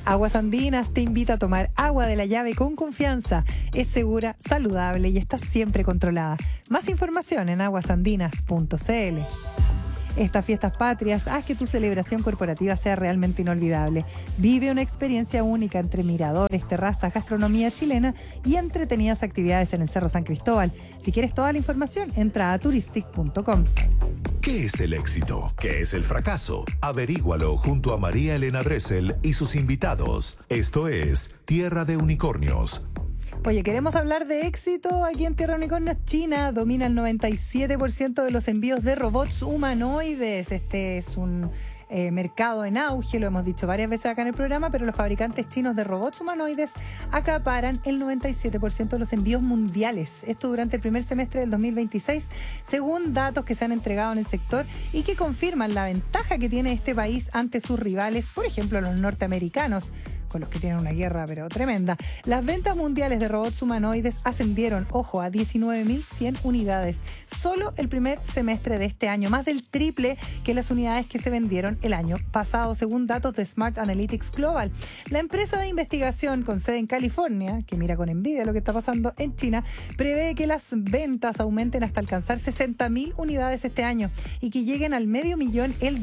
Aguas Andinas te invita a tomar agua de la llave con confianza. Es segura, saludable y está siempre controlada. Más información en aguasandinas.cl. Estas fiestas patrias, haz que tu celebración corporativa sea realmente inolvidable. Vive una experiencia única entre miradores, terrazas, gastronomía chilena y entretenidas actividades en el Cerro San Cristóbal. Si quieres toda la información, entra a turistic.com. ¿Qué es el éxito? ¿Qué es el fracaso? Averígualo junto a María Elena Dressel y sus invitados. Esto es Tierra de Unicornios. Oye, queremos hablar de éxito aquí en Tierra de Unicornios. China domina el 97% de los envíos de robots humanoides. Este es un mercado en auge, lo hemos dicho varias veces acá en el programa, pero los fabricantes chinos de robots humanoides acaparan el 97% de los envíos mundiales. Esto durante el primer semestre del 2026, según datos que se han entregado en el sector y que confirman la ventaja que tiene este país ante sus rivales, por ejemplo, los norteamericanos, con los que tienen una guerra pero tremenda. Las ventas mundiales de robots humanoides ascendieron, ojo, a 19.100 unidades. Solo el primer semestre de este año, más del triple que las unidades que se vendieron el año pasado, según datos de Smart Analytics Global. La empresa de investigación con sede en California, que mira con envidia lo que está pasando en China, prevé que las ventas aumenten hasta alcanzar 60.000 unidades este año y que lleguen al 500.000 el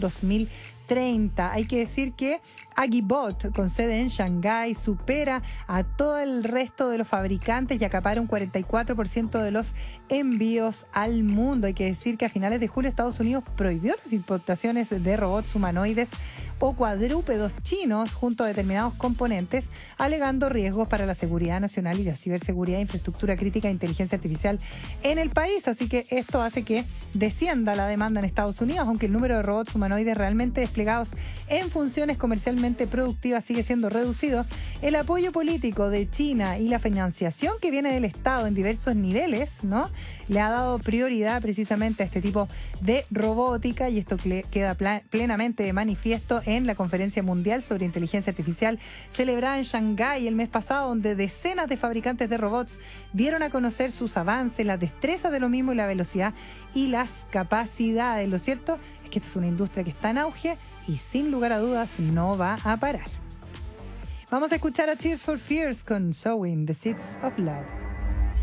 2030. Hay que decir que Agibot, con sede en Shanghái, supera a todo el resto de los fabricantes y acapara un 44% de los envíos al mundo. Hay que decir que a finales de julio Estados Unidos prohibió las importaciones de robots humanoides o cuadrúpedos chinos junto a determinados componentes, alegando riesgos para la seguridad nacional y la ciberseguridad, infraestructura crítica e inteligencia artificial en el país. Así que esto hace que descienda la demanda en Estados Unidos, aunque el número de robots humanoides realmente desplegados en funciones comercialmente productivas sigue siendo reducido. El apoyo político de China y la financiación que viene del Estado en diversos niveles, ¿no?, le ha dado prioridad precisamente a este tipo de robótica, y esto queda plenamente de manifiesto en la Conferencia Mundial sobre Inteligencia Artificial celebrada en Shanghái el mes pasado, donde decenas de fabricantes de robots dieron a conocer sus avances, las destrezas de lo mismo y la velocidad y las capacidades. Lo cierto es que esta es una industria que está en auge y sin lugar a dudas no va a parar. Vamos a escuchar a Tears for Fears con Showing the Seeds of Love.